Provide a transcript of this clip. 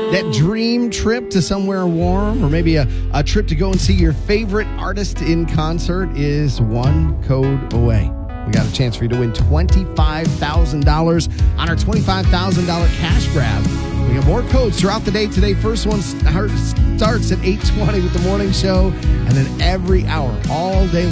That dream trip to somewhere warm, or maybe a trip to go and see your favorite artist in concert is one code away. We got a chance for you to win $25,000 on our $25,000 cash grab. We got more codes throughout the day today. First one starts at 8:20 with the morning show, and then every hour, all day